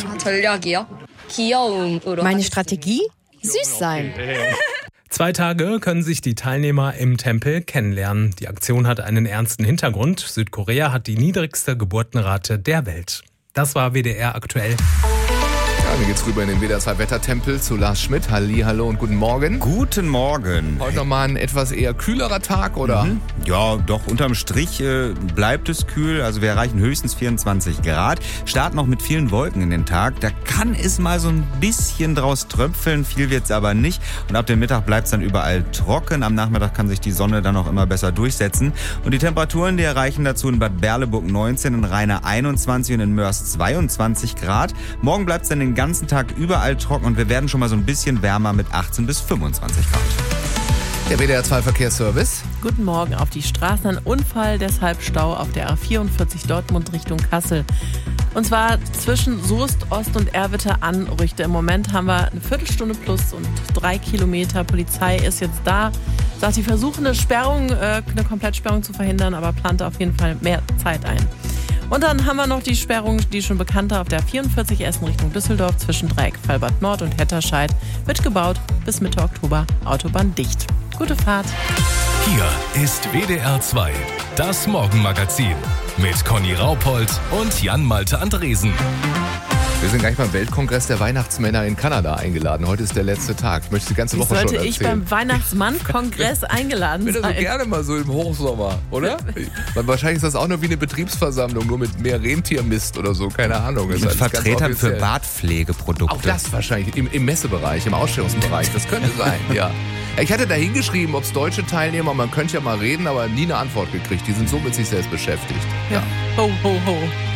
Meine Strategie? Süß sein. 2 Tage können sich die Teilnehmer im Tempel kennenlernen. Die Aktion hat einen ernsten Hintergrund. Südkorea hat die niedrigste Geburtenrate der Welt. Das war WDR aktuell. Ja, dann geht's rüber in den WDR 2 Wettertempel zu Lars Schmidt. Hallo und guten Morgen. Guten Morgen. Heute nochmal ein etwas eher kühlerer Tag, oder? Ja, doch, unterm Strich bleibt es kühl. Also wir erreichen höchstens 24 Grad. Starten noch mit vielen Wolken in den Tag. Da kann es mal so ein bisschen draus tröpfeln. Viel wird's aber nicht. Und ab dem Mittag bleibt's dann überall trocken. Am Nachmittag kann sich die Sonne dann auch immer besser durchsetzen. Und die Temperaturen, die erreichen dazu in Bad Berleburg 19, in Rheine 21 und in Mörs 22 Grad. Morgen bleibt's dann den ganzen Tag überall trocken und wir werden schon mal so ein bisschen wärmer mit 18 bis 25 Grad. Der WDR 2 Verkehrsservice. Guten Morgen. Auf die Straßen ein Unfall, deshalb Stau auf der A44 Dortmund Richtung Kassel. Und zwar zwischen Soest, Ost und Erwitte Anrüchte. Im Moment haben wir eine Viertelstunde plus und 3 Kilometer. Polizei ist jetzt da. Sagt, sie versuchen eine Komplettsperrung zu verhindern, aber plant auf jeden Fall mehr Zeit ein. Und dann haben wir noch die Sperrung, die schon bekannte auf der 44 Essen Richtung Düsseldorf zwischen Dreieck Fallbad Nord und Hetterscheid. Wird gebaut, bis Mitte Oktober Autobahn dicht. Gute Fahrt. Hier ist WDR 2, das Morgenmagazin mit Conny Raupold und Jan-Malte Andresen. Wir sind gleich beim Weltkongress der Weihnachtsmänner in Kanada eingeladen. Heute ist der letzte Tag. Ich möchte die ganze Woche schon erzählen. Sollte ich beim Weihnachtsmann-Kongress eingeladen sein? Ich bin so gerne mal so im Hochsommer, oder? Wahrscheinlich ist das auch nur wie eine Betriebsversammlung, nur mit mehr Rentiermist oder so, keine Ahnung. Mit Vertretern für Bartpflegeprodukte. Auch das wahrscheinlich, im Messebereich, im Ausstellungsbereich, das könnte sein, ja. Ich hatte da hingeschrieben, ob es deutsche Teilnehmer, man könnte ja mal reden, aber nie eine Antwort gekriegt. Die sind so mit sich selbst beschäftigt. Ja. Ho, ho, ho.